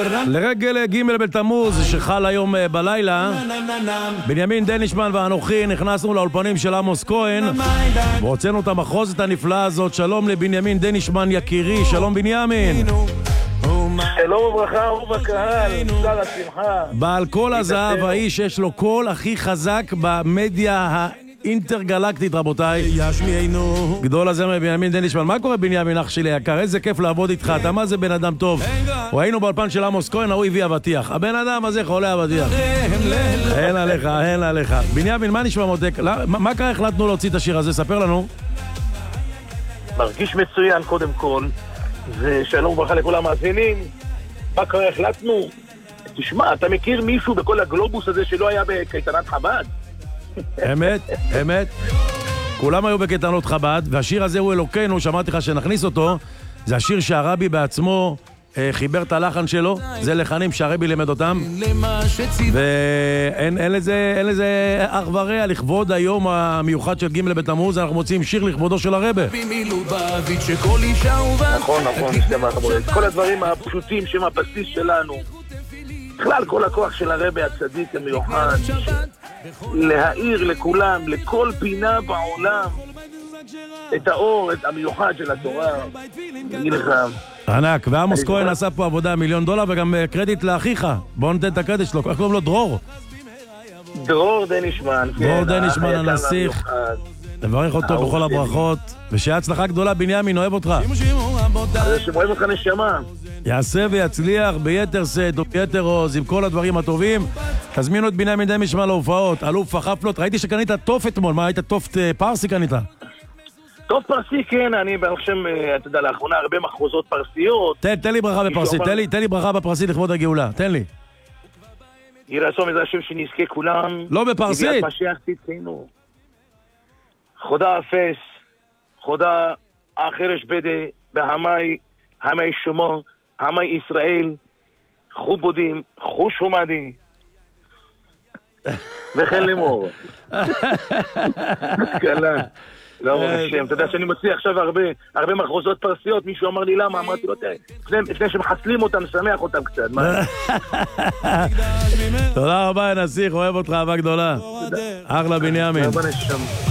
לרגל ג' בתמוז שחל היום בלילה, בנימין דנישמן ואנוכי נכנסנו לאולפנים של עמוס כהן והוצאנו את המחרוזת הנפלאה הזאת. שלום לבנימין דנישמן יקירי, שלום בנימין. שלום וברכה, אהוב הקהל, שר השמחה. בעל קול הזהב, האיש יש לו קול הכי חזק במדיה האינטרגלקטית, רבותיי. גדול הזמר בנימין דנישמן. מה קורה בנימין אח שלי יקר? איזה כיף לעבוד איתך, אתה מה זה בן אדם טוב. היינו באולפן של עמוס כהן, הוא הביא אבטיח. הבן אדם הזה חולה אבטיח. אין עליך, אין עליך. בנימין, מה נשמע מותק? מה קרה החלטנו להוציא את השיר הזה? ספר לנו. מרגיש מצוין קודם כל, ושלום וברכה לכל המאזינים. מה קרה החלטנו? תשמע, אתה מכיר מישהו בכל הגלובוס הזה שלא היה בקייטנת חב"ד? אמת, אמת. כולם היו בקייטנות חב"ד, והשיר הזה הוא אלוקינו, שמעתי לך שנכניס אותו. זה השיר שהרבי בעצמו חיבר את הלחן שלו, זה לחנים שהרבי לימד אותם, ואין לזה אח ורע. לכבוד היום המיוחד של ג' בתמוז אנחנו מוצאים שיר לכבודו של הרבי. נכון, כל הדברים הפשוטים שהם הבסיס שלנו, בכלל כל הכוח של הרבי הצדיק המיוחד, להאיר לכולם, לכל פינה בעולם, את האור, את המיוחד של התורה. ענק, ועמוס כהן עשה פה עבודה $1,000,000, וגם קרדיט לאחיך. בואו ניתן את הקרדיט שלו, איך קוראים לו? דרור. דרור דנישמן. דרור דנישמן הנסיך. נברך אותו בכל הברכות, ושיהיה הצלחה גדולה. בנימין, אוהב אותך. שאוהב אותך נשמה. יעשה ויצליח ביתר שאת וביתר עוז עם כל הדברים הטובים. תזמינו את בנימין דנישמן להופעות, אלוף החפלות. ראיתי שקנית טוף אתמול, מה היית? טוף פרסי קנית? טוב פרסי, כן, אני ברחם, אתה יודע, לאחרונה הרבה מחרוזות פרסיות. תן לי ברכה בפרסית, תן לי ברכה בפרסית לכבוד הגאולה, תן לי. יהי רצון בעזרת השם שנזכה כולם. לא בפרסית. בגלל משיח צדקנו. חודה אפס, חודה אחרש בדה, בהמי, המי שמו, המי ישראל, חו בודים, חו שומדי. וכן למור. קלה. לא, השם, אתה יודע שאני מוציא עכשיו הרבה מחרוזות פרסיות. מישהו אמר לי למה, אמרתי לו, לפני שמחסלים אותם, שמח אותם קצת. תודה רבה, נסיך, אוהב אותך, אהבה גדולה. אחלה בנימין.